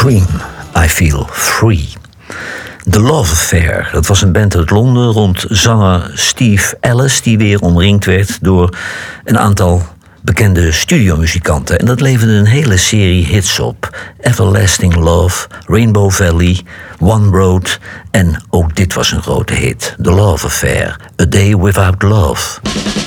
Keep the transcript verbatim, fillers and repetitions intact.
Cream, I Feel Free. The Love Affair, dat was een band uit Londen rond zanger Steve Ellis, die weer omringd werd door een aantal bekende studiomuzikanten. En dat leverde een hele serie hits op. Everlasting Love, Rainbow Valley, One Road en ook dit was een grote hit. The Love Affair, A Day Without Love.